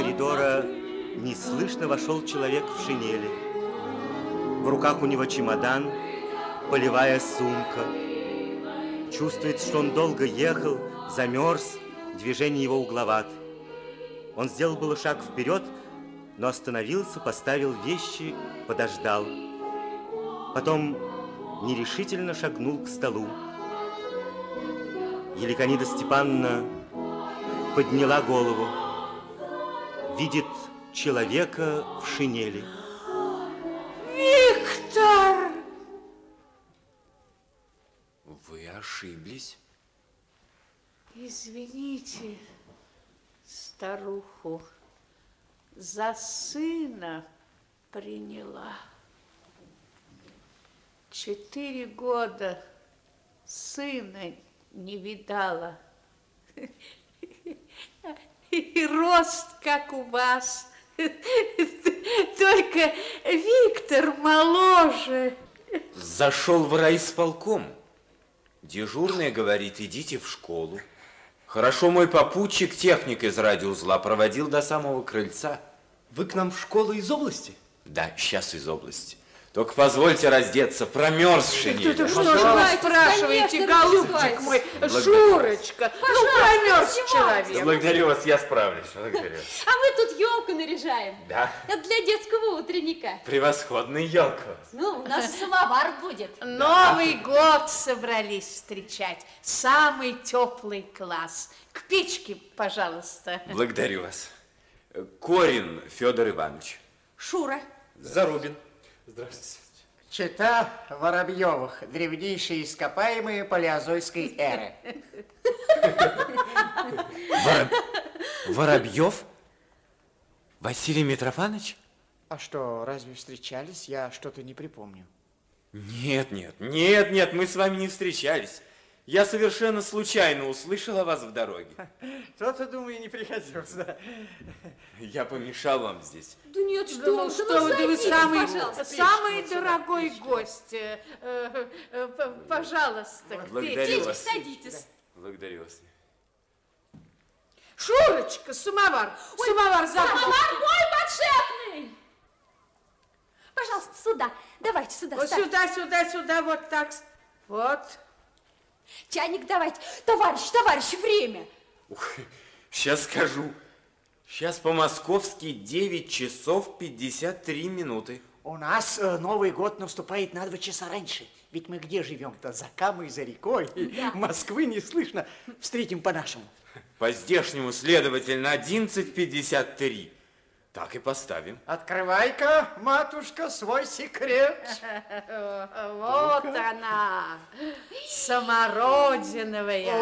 коридора неслышно вошел человек в шинели. В руках у него чемодан, полевая сумка. Чувствует, что он долго ехал, замерз, движение его угловат. Он сделал было шаг вперед, но остановился, поставил вещи, подождал. Потом нерешительно шагнул к столу. Еликонида Степановна подняла голову, видит человека в шинели. Виктор! Вы ошиблись. Извините старуху, за сына приняла. 4 года сына не видала. И рост, как у вас. Только Виктор моложе. Зашел в райисполком. Дежурная говорит, идите в школу. Хорошо, мой попутчик, техник из радиоузла, проводил до самого крыльца. Вы к нам в школу из области? Да, сейчас из области. Только позвольте раздеться, промерз в шинели. Это что же вы спрашиваете, голубчик мой, Шурочка? Ну, промерз человек. Благодарю вас, я справлюсь. Благодарю. А мы тут елку наряжаем. Да? Это для детского утренника. Превосходный елка. Ну, у нас самовар будет. Новый год собрались встречать. Самый теплый класс. К печке, пожалуйста. Благодарю вас. Корин Федор Иванович. Шура. Зарубин. Здравствуйте. Чета Воробьевых, древнейшие ископаемые палеозойской эры. Воробьев? Василий Митрофанович? А что, разве встречались? Я что-то не припомню. Нет, мы с вами не встречались. Я совершенно случайно услышал о вас в дороге. То-то, думаю, не приходилось, да. Я помешал вам здесь. Да нет, Что вы самый дорогой гость. Пожалуйста, к Благодарю печке. вас. Садитесь. Благодарю вас. Шурочка, самовар. Самовар забыл. Самовар мой подшефный. Пожалуйста, сюда. Давайте сюда. Вот ставьте. сюда, вот так. Вот. Чайник давайте. Товарищ, время. Ух, сейчас скажу. Сейчас по-московски 9 часов 53 минуты. У нас Новый год наступает на 2 часа раньше. Ведь мы где живем-то? За Камой, за рекой. Да. Москвы не слышно. Встретим по-нашему. По-здешнему, следовательно, 11:53. Так и поставим. Открывай-ка, матушка, свой секрет. Вот она, самородиновая.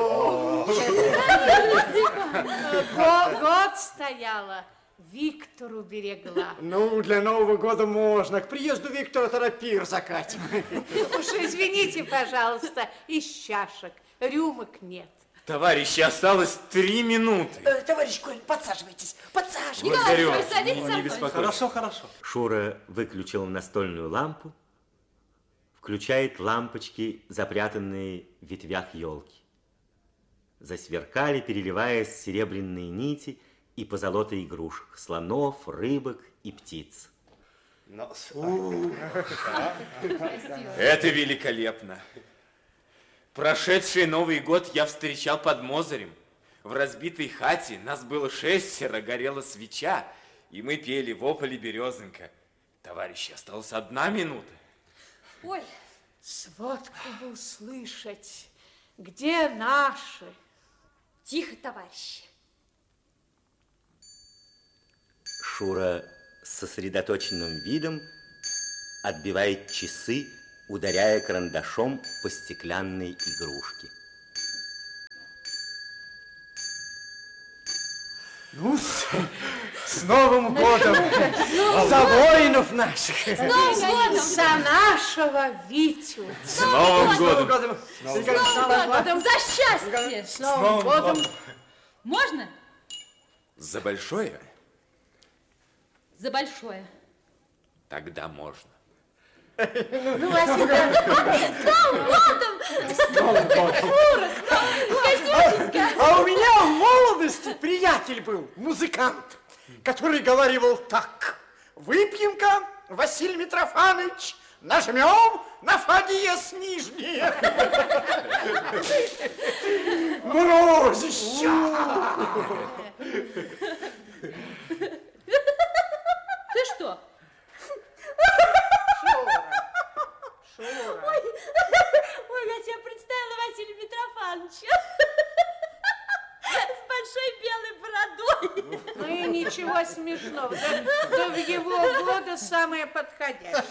Год стояла, Виктору берегла. Ну, для Нового года можно. К приезду Виктора торопир закатим. Уж извините, пожалуйста, из чашек, рюмок нет. Товарищи, осталось 3 минуты. Товарищ Корин, подсаживайтесь. Благодарю вас. Садитесь со Не мной. беспокойтесь. Хорошо. Шура выключил настольную лампу, включает лампочки, запрятанные в ветвях елки. Засверкали, переливаясь, серебряные нити и позолота игрушек, слонов, рыбок и птиц. Это великолепно. Прошедший Новый год я встречал под Мозырем. В разбитой хате нас было 6, горела свеча, и мы пели «В ополе березонька». Товарищи, осталась 1 минута. Ой. Сводку бы услышать, где наши? Тихо, товарищи. Шура с сосредоточенным видом отбивает часы, ударяя карандашом по стеклянной игрушке. Ну, с Новым годом! За воинов наших! С Новым годом! За нашего Витю! С Новым годом! С Новым годом! За счастье! С Новым годом! Можно? За большое? За большое. Тогда можно. Ну, Василий, С Новым годом! Шура, с Новым годом! А у меня в молодости приятель был, музыкант. который говаривал так. Выпьем-ка, Василий Митрофанович, нажмем на фа диез нижнее. Морозища! Ты что? Ой, я тебе представила Василия Митрофановича с большой белой бородой. Ну и ничего смешного. Да в его годы самое подходящее.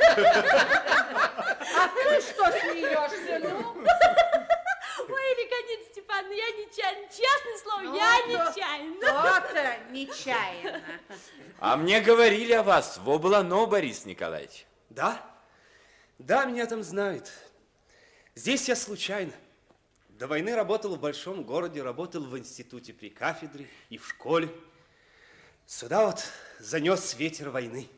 А ты что смеешься, ну? Ой, Ликонит Степановна, я нечаянно, честное слово, я нечаянно. То-то нечаянно. А мне говорили о вас в Облано, Борис Николаевич. Да? Да, меня там знают. Здесь я случайно. До войны работал в большом городе, работал в институте при кафедре и в школе. Сюда вот занес ветер войны.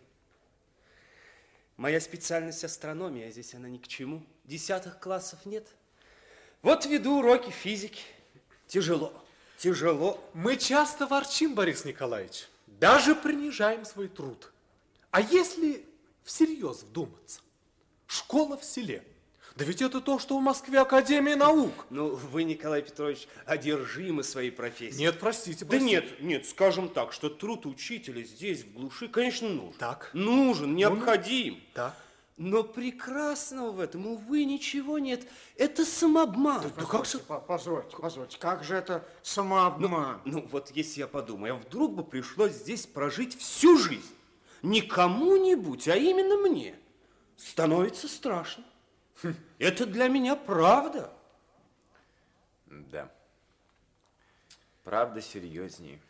Моя специальность астрономия, а здесь она ни к чему. 10 классов нет. Вот веду уроки физики. Тяжело, тяжело. Мы часто ворчим, Борис Николаевич, даже принижаем свой труд. А если всерьез вдуматься? Школа в селе. Да ведь это то, что в Москве Академия наук. Ну, вы, Николай Петрович, одержимы своей профессией. Нет, простите, Да простите. нет, скажем так, что труд учителя здесь, в глуши, конечно, нужен. Так. Нужен, необходим. Так. Но прекрасного в этом, увы, ничего нет. Это самообман. Да как же... Позвольте, как же это самообман? Ну, вот если я подумаю, а вдруг бы пришлось здесь прожить всю жизнь, не кому-нибудь, а именно мне, становится страшно. Это для меня правда. Да. Правда серьезнее.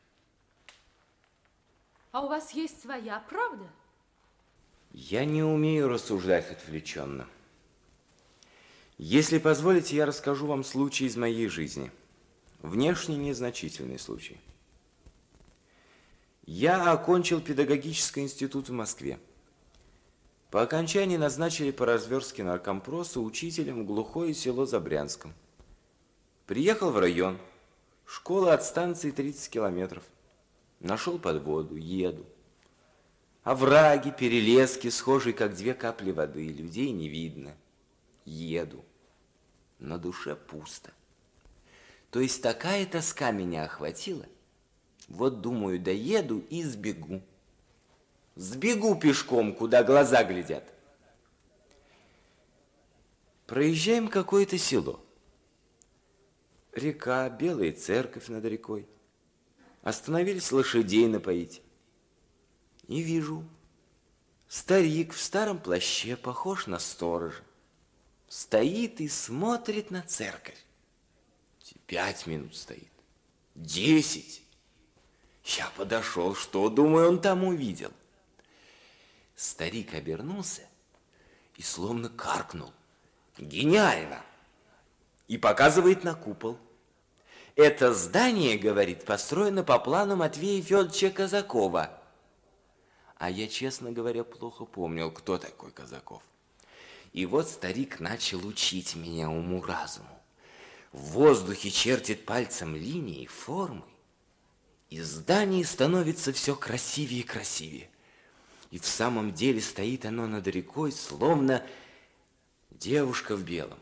А у вас есть своя правда? Я не умею рассуждать отвлеченно. Если позволите, я расскажу вам случай из моей жизни. Внешне незначительный случай. Я окончил педагогический институт в Москве. По окончании назначили по разверстке наркомпроса учителем в глухое село Забрянском. Приехал в район. Школа от станции 30 километров. Нашел подводу, еду. Овраги, перелески, схожие, как 2 капли воды. Людей не видно. Еду. На душе пусто. То есть такая тоска меня охватила. Вот думаю, доеду и сбегу. Сбегу пешком, куда глаза глядят. Проезжаем какое-то село. Река, белая церковь над рекой. Остановились лошадей напоить. И вижу, старик в старом плаще, похож на сторожа. Стоит и смотрит на церковь. 5 минут стоит. 10. Я подошел, что, думаю, он там увидел. Старик обернулся и словно каркнул. Гениально! И показывает на купол. Это здание, говорит, построено по плану Матвея Федоровича Казакова. А я, честно говоря, плохо помнил, кто такой Казаков. И вот старик начал учить меня уму-разуму. В воздухе чертит пальцем линии, формы. И здание становится все красивее и красивее. И в самом деле стоит оно над рекой, словно девушка в белом.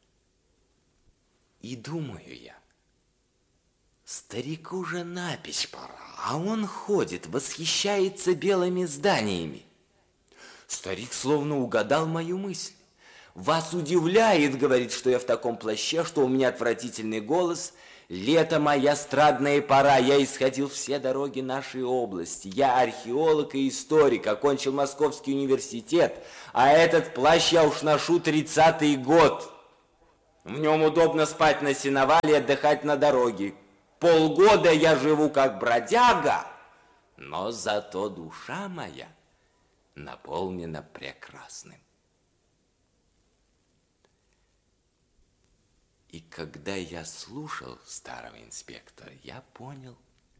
И думаю я, старику уже напись пора, а он ходит, восхищается белыми зданиями. Старик словно угадал мою мысль. Вас удивляет, говорит, что я в таком плаще, что у меня отвратительный голос. Лето моя страдная пора, я исходил все дороги нашей области. Я археолог и историк, окончил Московский университет, а этот плащ я уж ношу 30-й год. В нем удобно спать на сеновале и отдыхать на дороге. Полгода я живу как бродяга, но зато душа моя наполнена прекрасным. И когда я слушал старого инспектора, я понял,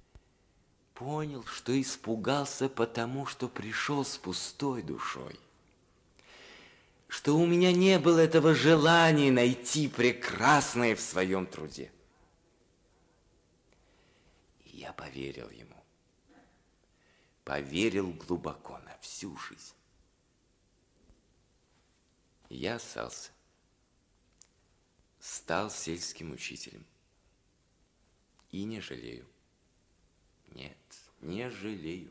что испугался потому, что пришел с пустой душой. Что у меня не было этого желания найти прекрасное в своем труде. И я поверил ему. поверил глубоко на всю жизнь. Я остался. Стал сельским учителем. И не жалею. Нет, не жалею.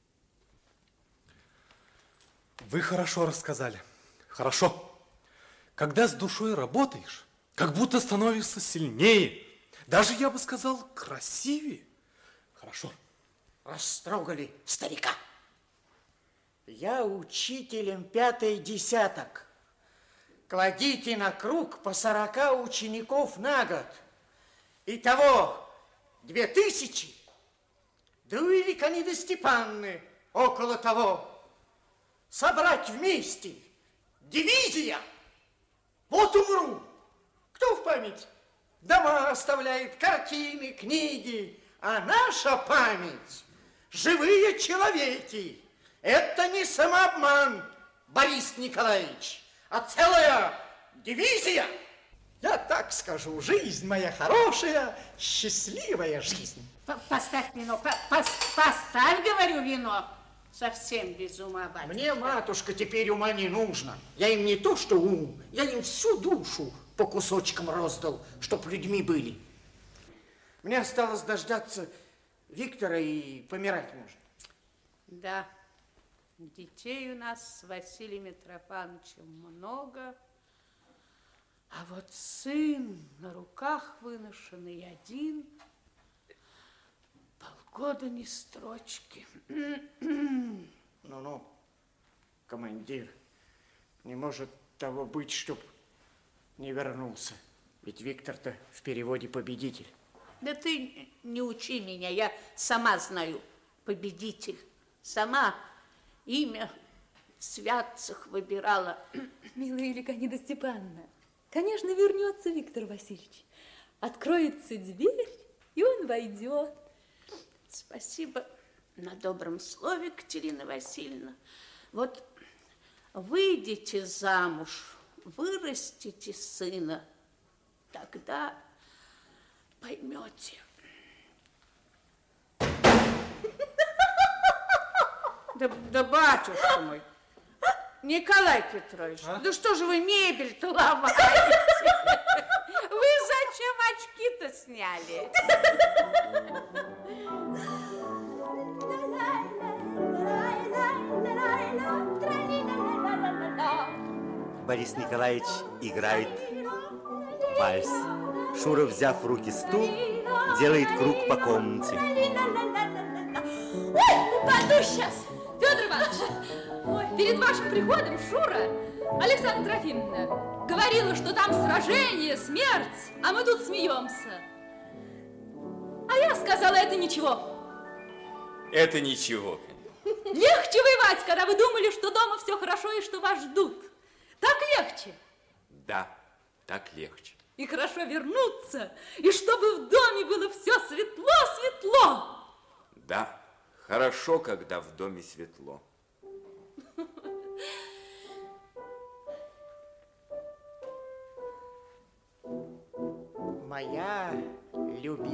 Вы хорошо рассказали. Хорошо. Когда с душой работаешь, как будто становишься сильнее. Даже, я бы сказал, красивее. Хорошо. Растрогали старика. Я учителем 5-й десяток. Кладите на круг по 40 учеников на год. Итого 2000. Да у Великониды Степанны около того. Собрать вместе дивизия. Вот умру. Кто в память? Дома оставляет, картины, книги. А наша память – живые человеки. Это не самообман, Борис Николаевич, а целая дивизия. Я так скажу, жизнь моя хорошая, счастливая жизнь. Поставь вино, поставь, говорю, вино. Совсем без ума, батюшка. Мне, матушка, теперь ума не нужно. Я им не то что ум, я им всю душу по кусочкам роздал, чтоб людьми были. Мне осталось дождаться Виктора, и помирать можно. Да, детей у нас с Василием Митрофановичем много, а вот сын на руках выношенный один, полгода ни строчки. Ну-ну, командир, не может того быть, чтоб не вернулся. Ведь Виктор-то в переводе победитель. Да ты не учи меня, я сама знаю, победитель. Сама имя в святцах выбирала. Милая Великонида Степановна, конечно, вернется Виктор Васильевич. Откроется дверь, и он войдет. Спасибо на добром слове, Катерина Васильевна. Вот выйдете замуж, вырастите сына, тогда поймете. Да, батюшка мой, Николай Петрович, да что же вы мебель-то ломаете? Вы зачем очки-то сняли? Борис Николаевич играет вальс. Шура, взяв в руки стул, делает круг по комнате. Ой, упаду сейчас! Федор Иванович, перед вашим приходом Шура, Александра Трофимовна, говорила, что там сражение, смерть, а мы тут смеемся. А я сказала, это ничего. Это ничего. Легче воевать, когда вы думали, что дома все хорошо и что вас ждут. Так легче. Да, так легче. И хорошо вернуться, и чтобы в доме было все светло-светло. Да, хорошо, когда в доме светло. Моя любимая.